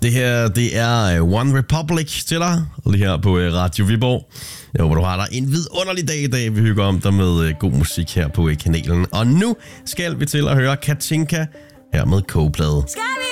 Det her, det er One Republic til dig, lige her på Radio Viborg. Jeg håber, du har dig en vidunderlig dag i dag. Vi hygger om dig med god musik her på kanalen. Og nu skal vi til at høre Katinka her med Kogeplade.